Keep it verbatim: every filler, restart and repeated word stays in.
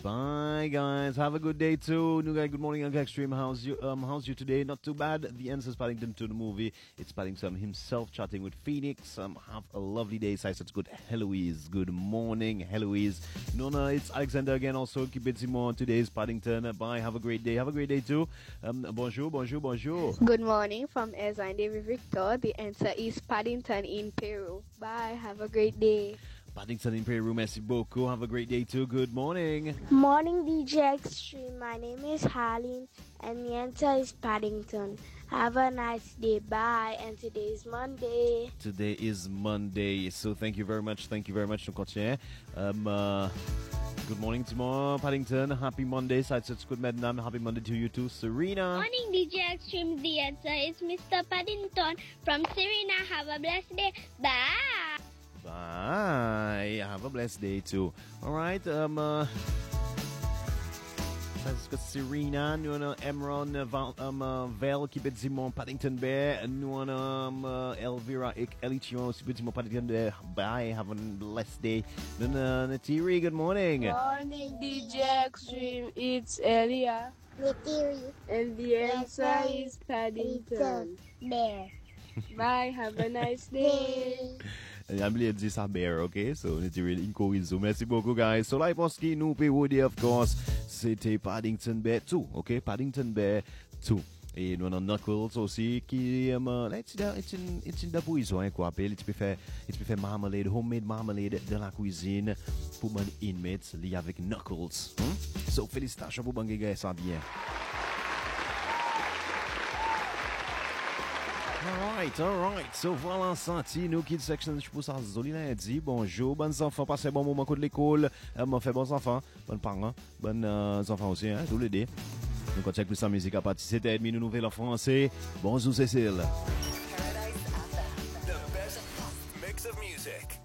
Bye, guys. Have a good day too. New guy, good morning, Uncle Extreme. How's you? Um, how's you today? Not too bad. The answer's Paddington to the movie. It's Paddington himself chatting with Phoenix. Um, have a lovely day. So it's good. Heloise. Good morning, Heloise. Nona, it's Alexander again. Also, keep it Simon. Today's Paddington. Bye. Have a great day. Have a great day too. Um, bonjour, bonjour, bonjour. Good morning from Ezine David Victor. The answer is Paddington in Peru. Bye. Have a great day. Paddington in Peru, merci beaucoup. Have a great day too. Good morning. Morning, D J Extreme. My name is Harleen, and the answer is Paddington. Have a nice day. Bye. And today is Monday. Today is Monday. So thank you very much. Thank you very much. Nous continuons. Um, uh, good morning tomorrow, Paddington. Happy Monday. Side such good madam. Happy Monday to you too, Serena. Morning, D J Extreme. The answer is Mister Paddington from Serena. Have a blessed day. Bye. Bye. Have a blessed day too. All right. Um. Uh, Let's go Serena. Nous avons Emron, um, uh, Vel, qui peut dire mon Paddington Bear. Nous avons um, uh, Elvira et Elichion, qui peut dire mon Paddington Bear. Bye. Have a blessed day. Nous avons Natiri. Good morning. Morning, D J Extreme. It's Elia. Natiri. And the answer is Paddington. Bear. Bye. Have a nice day. Emily dit ça bear, ok? So, Natiri, incoiso. Merci beaucoup, guys. So, like, parce que nous, Woody, of course, c'était Paddington Bear deux, ok? Paddington Bear deux. Et nous avons Knuckles aussi, qui est um, une poison, hein, quoi. Il peut faire, il peut faire marmalade, homemade marmalade dans la cuisine pour mon inmates, lié avec Knuckles. Hmm? So, félicitations pour mon gars, ça bien. Alright, alright. So, voilà, senti, nous quitte section, je pousse à Zoli lundi. Bonjour, bonnes enfants, passez un bon moment de l'école. Euh, m'en fait bons enfants, bonnes parents, bonnes euh, enfants aussi, hein, tous les deux. Nous continuons plus sa musique à partir de sept heures trente, nous nouvelles en français. Bonjour, Cécile. Paradise F M, the best mix of music.